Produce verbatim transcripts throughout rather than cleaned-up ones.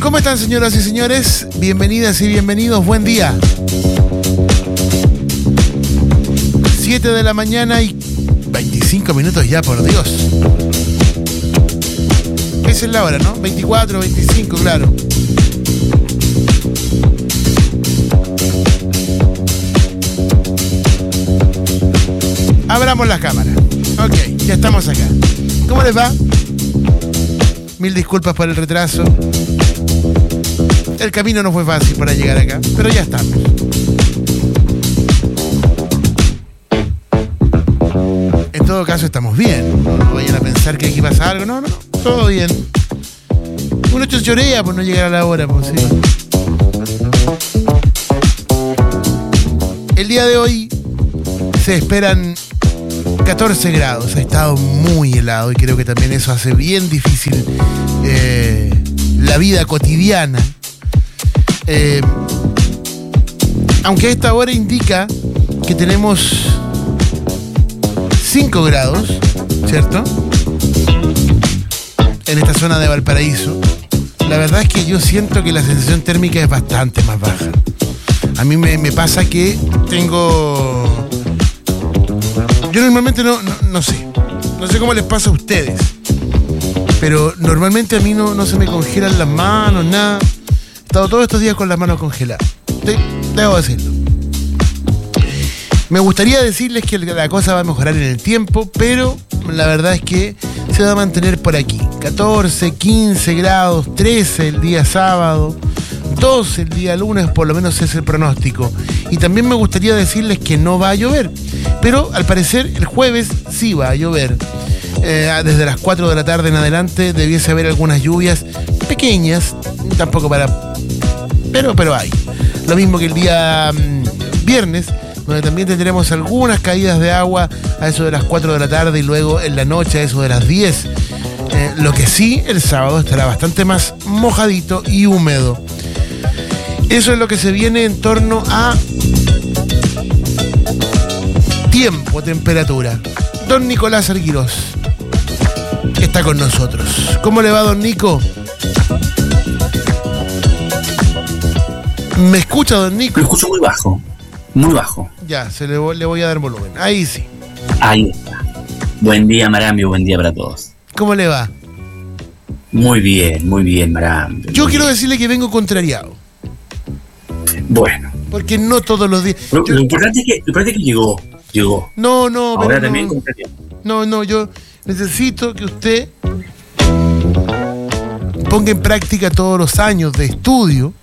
¿Cómo están, señoras y señores? Bienvenidas y bienvenidos, buen día. siete de la mañana y veinticinco minutos ya, por Dios. Esa es la hora, ¿no? veinticuatro, veinticinco, claro. Abramos la cámara. Ok, ya estamos acá. ¿Cómo les va? Mil disculpas por el retraso. El camino no fue fácil para llegar acá, pero ya estamos. En todo caso estamos bien. No vayan a pensar que aquí pasa algo. No, no, todo bien. Uno chochorea por no llegar a la hora, pues sí. El día de hoy se esperan catorce grados. Ha estado muy helado y creo que también eso hace bien difícil eh, la vida cotidiana. Eh, aunque a esta hora indica que tenemos cinco grados, ¿cierto? En esta zona de Valparaíso. La verdad es que yo siento que la sensación térmica es bastante más baja. A mí me, me pasa que tengo... Yo normalmente no, no, no sé. No sé cómo les pasa a ustedes. Pero normalmente a mí no, no se me congelan las manos, nada. He estado todos estos días con las manos congeladas. Sí, debo decirlo. Me gustaría decirles que la cosa va a mejorar en el tiempo, pero la verdad es que se va a mantener por aquí. catorce, quince grados, trece el día sábado, doce el día lunes, por lo menos es el pronóstico. Y también me gustaría decirles que no va a llover, pero al parecer el jueves sí va a llover. Eh, desde las cuatro de la tarde en adelante debiese haber algunas lluvias pequeñas, tampoco para... Pero, pero hay. Lo mismo que el día mmm, viernes, donde también tendremos algunas caídas de agua a eso de las cuatro de la tarde y luego en la noche a eso de las diez. Eh, lo que sí, el sábado estará bastante más mojadito y húmedo. Eso es lo que se viene en torno a tiempo, temperatura. Don Nicolás Arguirós está con nosotros. ¿Cómo le va, don Nico? ¿Me escucha, don Nico? Lo escucho muy bajo, muy bajo. Ya, se le, le voy a dar volumen. Ahí sí. Ahí está. Buen día, Marambio, buen día para todos. ¿Cómo le va? Muy bien, muy bien, Marambio. Yo quiero bien. decirle que vengo contrariado. Bueno. Porque no todos los días... Lo, yo... lo, importante es que, lo importante es que llegó, llegó. No, no, Ahora pero también no, contrariado. no, no, yo necesito que usted ponga en práctica todos los años de estudio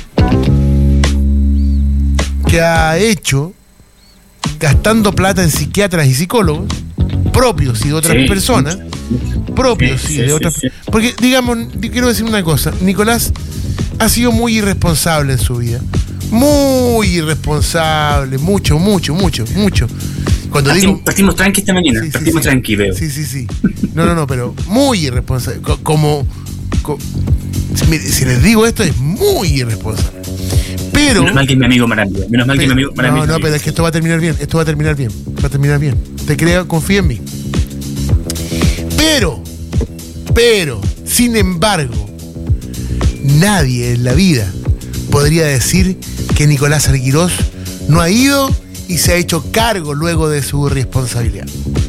que ha hecho gastando plata en psiquiatras y psicólogos propios y de otras sí, personas sí, propios sí, y sí, de sí, otras sí. Porque digamos, quiero decir una cosa, Nicolás ha sido muy irresponsable en su vida, muy irresponsable, mucho, mucho, mucho, mucho. Cuando Partimos, digo partimos tranqui esta mañana, sí, partimos sí, tranqui, veo. Sí, sí, sí. No, no, no, pero muy irresponsable. Co- Como, co- si, si les digo esto, es muy irresponsable. Pero... Menos mal que es mi amigo Marambio, menos mal que pero, mi amigo Marambio. no, no, pero es que esto va a terminar bien, esto va a terminar bien, va a terminar bien. Te creo, confía en mí. Pero, pero, sin embargo, nadie en la vida podría decir que Nicolás Arguirós no ha ido y se ha hecho cargo luego de su responsabilidad.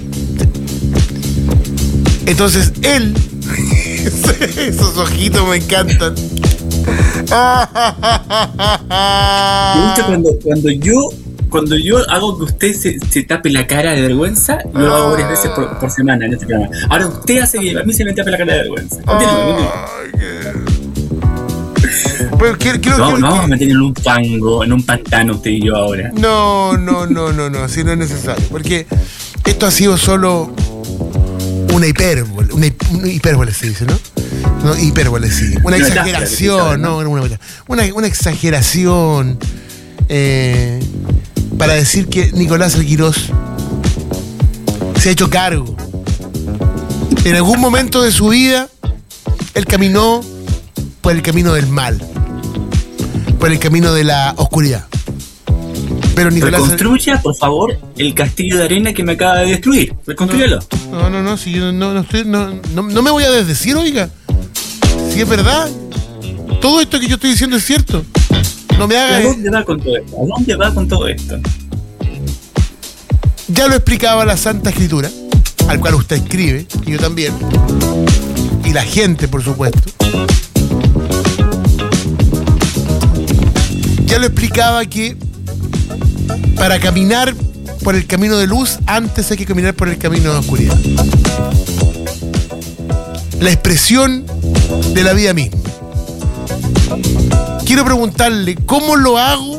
Entonces, él, esos ojitos me encantan. Me gusta cuando, cuando yo cuando yo hago que usted se, se tape la cara de vergüenza, yo lo hago varias veces por, por semana en este programa. Ahora usted hace que a mí se me tape la cara de vergüenza. Continúe, continúe. Pero quiero, quiero, No, quiero, no vamos a quiero... meter en un fango, en un pantano usted y yo ahora. No, no, no, no, no, así no es necesario. Porque esto ha sido solo una hipérbole, una, una hipérbole se dice, ¿no? No, hipérbole, sí. Una Una exageración, ¿no? no, una, una, una exageración eh, para decir que Nicolás Arguirós se ha hecho cargo. En algún momento de su vida, él caminó por el camino del mal, por el camino de la oscuridad. Pero Nicolás... Reconstruya, por favor, el castillo de arena que me acaba de destruir. Reconstrúyalo. No, no, no, si yo no, no, estoy, no, no, no me voy a desdecir, oiga. Si es verdad. Todo esto que yo estoy diciendo es cierto. No me hagas... ¿A dónde va con todo esto? ¿A dónde va con todo esto? Ya lo explicaba la Santa Escritura, al cual usted escribe, y yo también, y la gente, por supuesto. Ya lo explicaba que para caminar por el camino de luz, antes hay que caminar por el camino de oscuridad. La expresión de la vida misma. Quiero preguntarle, ¿cómo lo hago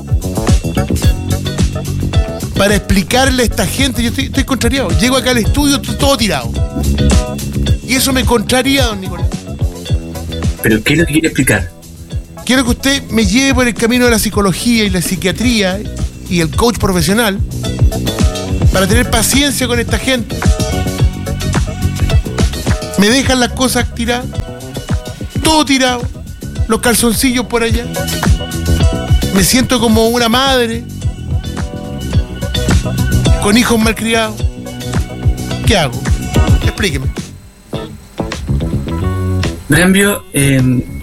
para explicarle a esta gente? Yo estoy, estoy contrariado. Llego acá al estudio todo tirado. Y eso me contraría, don Nicolás. ¿Pero qué es lo que quiere explicar? Quiero que usted me lleve por el camino de la psicología y la psiquiatría y el coach profesional para tener paciencia con esta gente. Me dejan las cosas tiradas, todo tirado, los calzoncillos por allá. Me siento como una madre con hijos malcriados. ¿Qué hago? Explíqueme. Cambio, eh...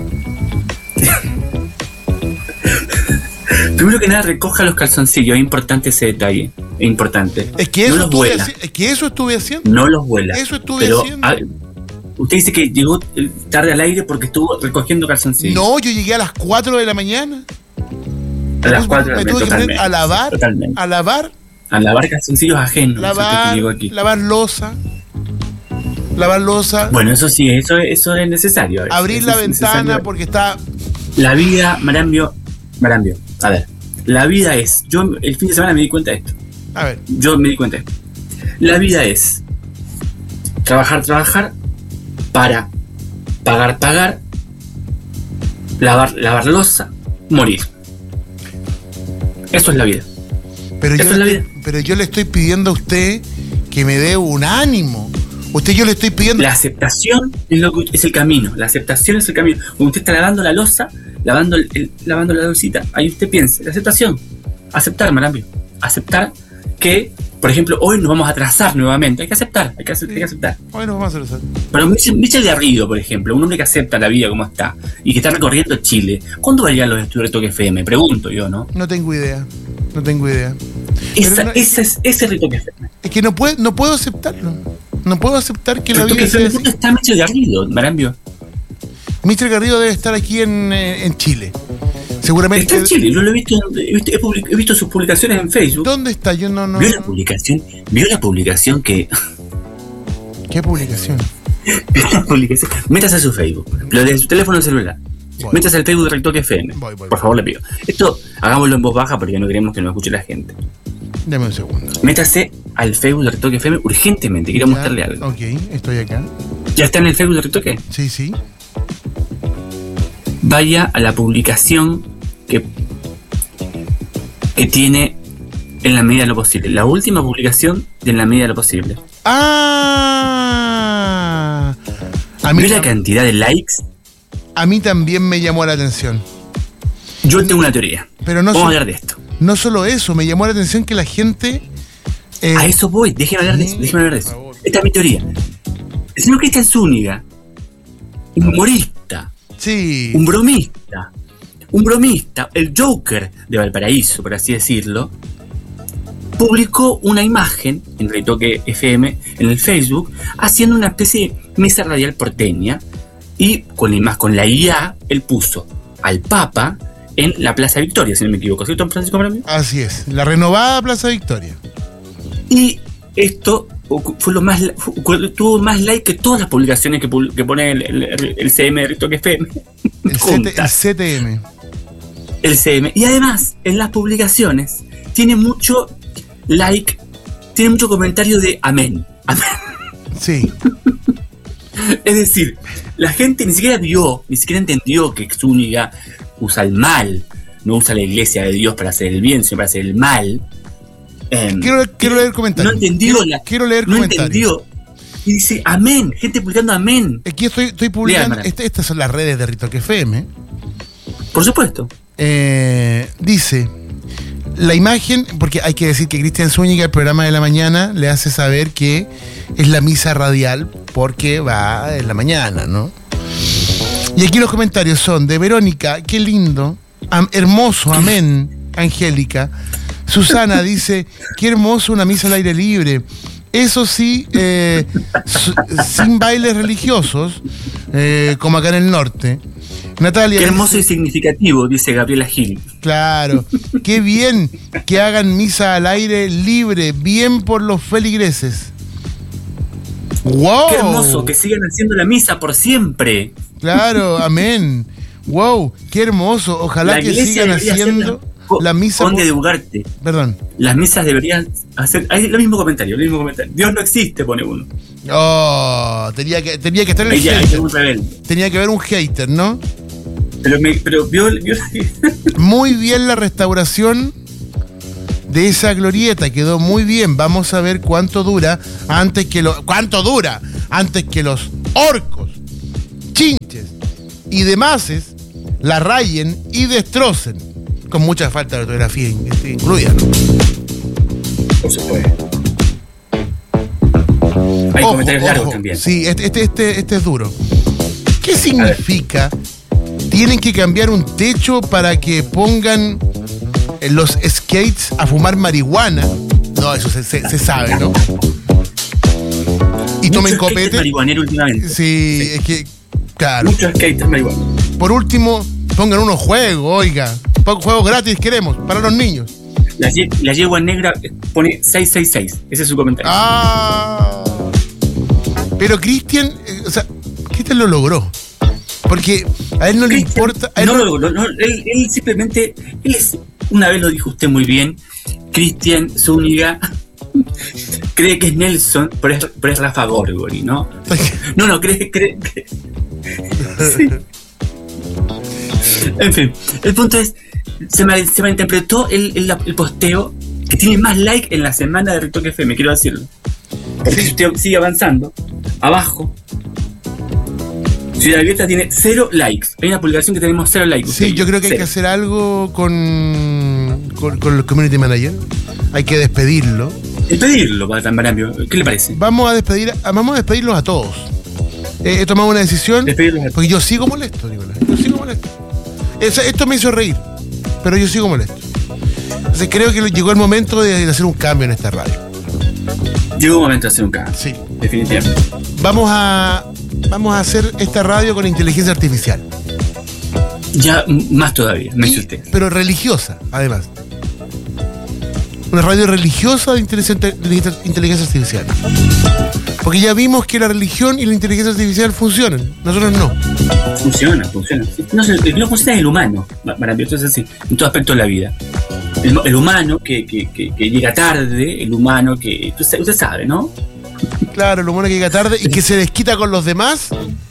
primero que nada, recoja los calzoncillos. Es importante ese detalle. Es importante. Es que eso, no estuve, haci- es que eso estuve haciendo. No los vuela. Eso estuve Pero, haciendo. A, usted dice que llegó tarde al aire porque estuvo recogiendo calzoncillos. No, yo llegué a las cuatro de la mañana. A las cuatro de la mañana. Me tuve que poner a lavar. Totalmente. A lavar. A lavar calzoncillos ajenos. Lavar, aquí. lavar loza. Lavar loza. Bueno, eso sí, eso, eso es necesario. Abrir eso la es ventana necesario. porque está... La vida, Marambio, Marambio, a ver, la vida es, yo el fin de semana me di cuenta de esto. A ver. Yo me di cuenta de esto. La vida es trabajar, trabajar, para pagar, pagar, lavar, lavar loza, morir. Eso es la vida. Pero yo, Eso es la vida. pero yo le estoy pidiendo a usted que me dé un ánimo. Usted yo le estoy pidiendo... La aceptación es, lo que, es el camino. La aceptación es el camino. Cuando usted está lavando la loza, lavando, el, el, lavando la bolsita, ahí usted piensa, la aceptación. Aceptar, Marambio. Aceptar que, por ejemplo, hoy nos vamos a atrasar nuevamente. Hay que aceptar, hay que aceptar. Hay que aceptar. Hoy nos vamos a atrasar. Pero Michel, Michel Garrido, por ejemplo, un hombre que acepta la vida como está y que está recorriendo Chile, ¿cuándo va a llegar los estudios de Toque F M? Pregunto yo, ¿no? No tengo idea. No tengo idea. Esa, no, ese es ese rito que F M. Es que no puedo, no puedo aceptarlo. No puedo aceptar que Pero la vida sea así. ¿Dónde está Michel Garrido, Marambio? mister Garrido debe estar aquí en, en Chile. Seguramente. Está en Chile, yo lo he visto, he visto, he public, he visto sus publicaciones en Facebook. ¿Dónde está? Yo no, no. ¿Vio la publicación? ¿Vio la publicación que...? ¿Qué publicación? la publicación. Métase a su Facebook, lo de su teléfono celular. Voy. Métase al Facebook de Rectoque F M. Voy, voy, Por favor, voy. le pido. Esto, hagámoslo en voz baja porque no queremos que nos escuche la gente. Dame un segundo. Métase al Facebook de Rectoque F M urgentemente. Quiero ya, mostrarle algo. Ok, estoy acá. ¿Ya está en el Facebook de Rectoque? Sí, sí. Vaya a la publicación que, que tiene En la medida de lo posible. La última publicación de En la medida de lo posible. ¡Ah! A mí ¿Vio la cantidad de likes? A mí también me llamó la atención. Yo tengo una teoría. Pero no Vamos so- a hablar de esto. No solo eso, me llamó la atención que la gente... Eh, a eso voy, déjeme hablar de eso. Déjeme hablar de eso. Esta es mi teoría. El señor Cristian Zúñiga, un humorista, sí. un bromista, un bromista, el Joker de Valparaíso, por así decirlo, publicó una imagen en Retoque F M en el Facebook haciendo una especie de mesa radial porteña y con la imagen, con la I A, él puso al Papa en la Plaza Victoria, si no me equivoco, ¿cierto, Francisco Marambio? Así es, la renovada Plaza Victoria. Y esto fue lo más fue, tuvo más like que todas las publicaciones que, que pone el, el, el C M de Retoque F M. El, C T, el C T M. El C M. Y además, en las publicaciones tiene mucho like, tiene mucho comentario de amén. Amén. Sí. Es decir, la gente ni siquiera vio, ni siquiera entendió que Zúñiga usa el mal, no usa la iglesia de Dios para hacer el bien, sino para hacer el mal. Eh, quiero, quiero leer comentarios. No entendió. Quiero, la, quiero leer no comentarios. Entendió. Y dice amén, gente publicando amén. Aquí estoy, estoy publicando. Este, estas son las redes de Retoque F M. Por supuesto. Eh, dice. La imagen, porque hay que decir que Cristian Zúñiga, el programa de la mañana, le hace saber que es la misa radial porque va en la mañana, ¿no? Y aquí los comentarios son de Verónica, qué lindo, am, hermoso, amén, Angélica. Susana dice, qué hermoso una misa al aire libre. Eso sí, eh, su, sin bailes religiosos, eh, como acá en el norte. Natalia qué hermoso dice, y significativo, dice Gabriela Gil. Claro, qué bien que hagan misa al aire libre, bien por los feligreses. ¡Wow! Qué hermoso que sigan haciendo la misa por siempre. Claro, amén. ¡Wow! ¡Qué hermoso! Ojalá La que sigan haciendo la, la misa. Conde por... de Ugarte. Perdón. Las misas deberían hacer. Hay lo mismo comentario, lo mismo comentario. Dios no existe, pone uno. Oh, tenía que, tenía que estar el Ella, hater. un rebelde. Tenía que haber un hater, ¿no? Pero, me, pero vio, vio... Muy bien la restauración de esa glorieta, quedó muy bien. Vamos a ver cuánto dura antes que lo, cuánto dura antes que los orcos, chinches y demases la rayen y destrocen, con mucha falta de ortografía incluida, ¿no? Por supuesto. Hay Ojo, comentarios largos ojo. también. Sí, este, este, este, este es duro. ¿Qué significa? Tienen que cambiar un techo para que pongan los skates a fumar marihuana. No, eso se, se, se sabe, ¿no? Y tomen Mucho copete. marihuanero últimamente. Sí, sí, es que, claro. Muchos skaters marihuana. Por último, pongan unos juegos, oiga. Juegos gratis queremos, para los niños. La, la yegua negra pone seiscientos sesenta y seis. Ese es su comentario. Ah. Pero Cristian, eh, o sea, Cristian lo logró. Porque a él no le Cristian, importa. A él no, no, no, no, él, él simplemente. Él es, una vez lo dijo usted muy bien. Cristian Zúñiga cree que es Nelson, pero es, pero es Rafa Gorgori, ¿no? No, no, cree. cree, cree sí. En fin, el punto es. Se, mal, se malinterpretó el, el, el posteo que tiene más like en la semana de Retoque F M, quiero decirlo. Porque si usted sigue avanzando, abajo. Ciudad Abierta tiene cero likes. Hay una publicación que tenemos cero likes. Sí, usted, yo creo que cero. hay que hacer algo con, con, con el community manager. Hay que despedirlo. Despedirlo para tan marambio. ¿Qué le parece? Vamos a despedir, vamos a despedirlos a todos. Eh, he tomado una decisión. Despedirlos a todos. Porque yo sigo molesto, Nicolás. Yo sigo molesto. Es, esto me hizo reír, pero yo sigo molesto. Entonces creo que llegó el momento de hacer un cambio en esta radio. Llegó un momento de hacer un cambio. Sí. Definitivamente. Vamos a, vamos a hacer esta radio con inteligencia artificial. Ya más todavía, me dice Y- usted. Pero religiosa, además. Una radio religiosa de inteligencia, de inteligencia artificial. Porque ya vimos que la religión y la inteligencia artificial funcionan. Nosotros no. Funciona, funciona. No, el que no funciona es el humano, maravilloso, es así, en todo aspecto de la vida. El, el humano que, que, que, que llega tarde, el humano que. Usted, usted sabe, ¿no? Claro, lo bueno que llega tarde y que se desquita con los demás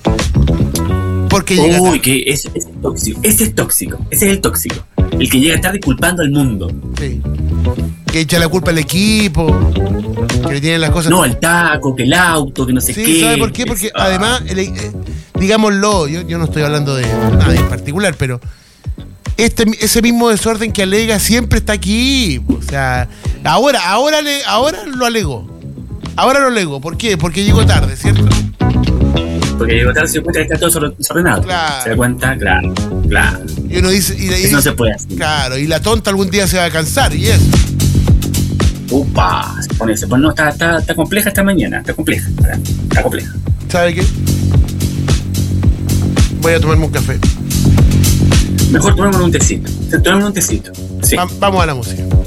porque llega Uy, tarde. que ese es tóxico. Ese es tóxico. Ese es el tóxico. El que llega tarde culpando al mundo. Sí. Que echa la culpa al equipo, que le tienen las cosas. No, el taco, que el auto, que no sé Sí, qué. ¿sabe por qué? Porque Es- ah. además, el- eh, digámoslo, yo, yo no estoy hablando de nadie en particular, pero este, ese mismo desorden que alega siempre está aquí. O sea, ahora, ahora, le, ahora lo alegó. Ahora lo alegó. ¿Por qué? Porque llegó tarde, ¿cierto? Porque llegó tarde, se da cuenta que está todo desordenado. Claro. Se da cuenta, claro, claro. Y uno dice, y, y- Eso no se puede hacer. Claro, y la tonta algún día se va a cansar, y eso. Upa, se pone, se pone, no, está, está, está compleja esta mañana, está compleja, ¿verdad? Está compleja. ¿Sabe qué? Voy a tomarme un café. Mejor tomémonos un tecito, tomémonos un tecito, sí. Va- vamos a la música.